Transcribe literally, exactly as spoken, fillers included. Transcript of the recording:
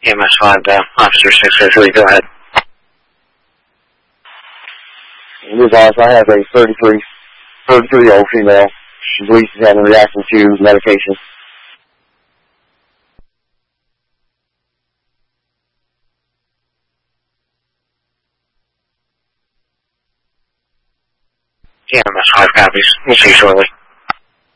E M S five down. Officer six oh three, go ahead. Liz Oz, I have a thirty-three, thirty-three-year-old female. She believes she's having a reaction to medication. E M S five copies. We'll see you shortly.